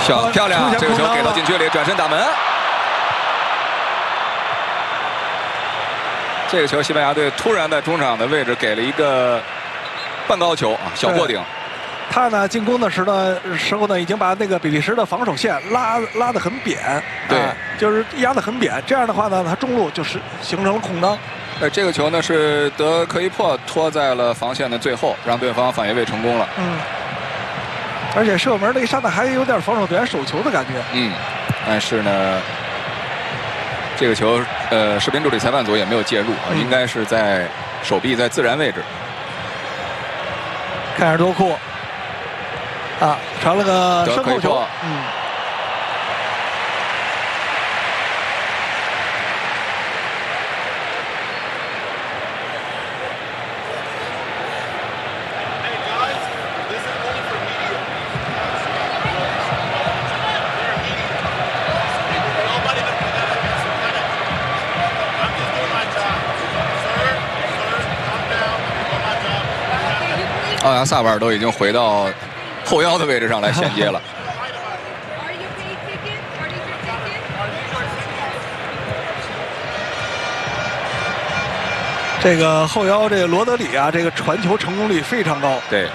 小漂亮，这个球给到禁区里，转身打门。这个球，西班牙队突然在中场的位置给了一个半高球啊，小过顶。 他呢进攻的时候呢，已经把那个比利时的防守线拉得很扁， 对， 就是压得很扁。这样的话呢，他中路就是形成了空当。 这个球呢是德科伊珀拖在了防线的最后，让对方反越位成功了。 而且射门那一刹那还有点防守队员手球的感觉。 但是呢，这个球视频助理裁判组也没有介入啊，应该是在手臂在自然位置。 看下多库。传了个身后球。 奥亚萨瓦尔都已经回到后腰的位置上来衔接了。 这个后腰这个罗德里啊，这个传球成功率非常高。 对。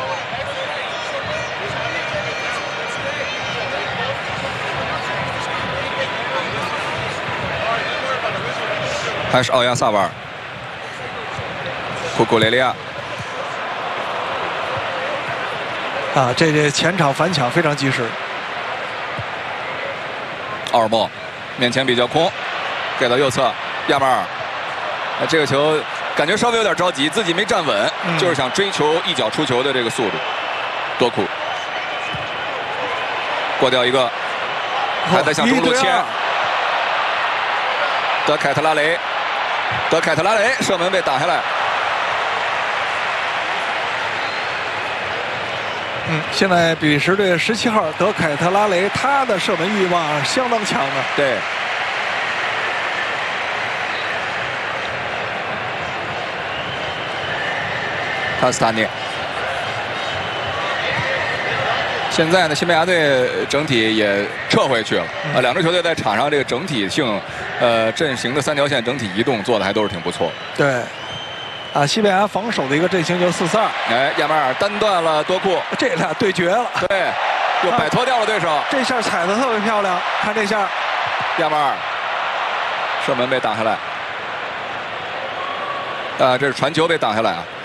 还是奥亚萨瓦尔，库库雷利亚。 这前场反抢非常及时。 奥尔莫面前比较空，给到右侧亚马尔。这个球感觉稍微有点着急，自己没站稳，就是想追求一脚出球的这个速度。多库过掉一个，还在向中路切。德凯特拉雷射门被挡下来。 现在比利时队17号德凯特拉雷，他的射门欲望相当强的。 对。卡斯塔涅。现在呢，西班牙队整体也撤回去了。两支球队在场上这个整体性，阵型的3条线整体移动做的还都是挺不错。 对。西班牙防守的一个阵型就是4-4-2。 亚马尔单断了多库， 这俩对决了。 对，又摆脱掉了对手。 这下踩得特别漂亮，看这下， 亚马尔射门被挡下来。这是传球被挡下来啊。